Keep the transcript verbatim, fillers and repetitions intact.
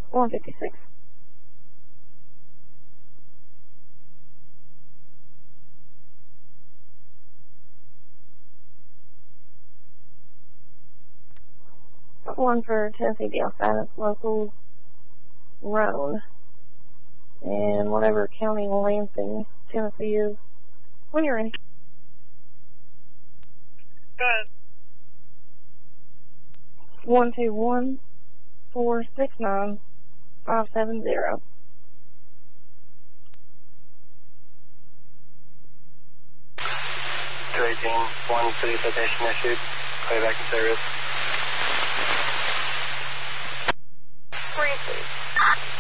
one fifty-six. One for Tennessee Deal Silence Local Roan. And whatever county Lansing, Tennessee is. When you're ready. Go ahead. One two one four six nine five seven zero. two eighteen, one city citation issued. Clear back in service. Breathe, please.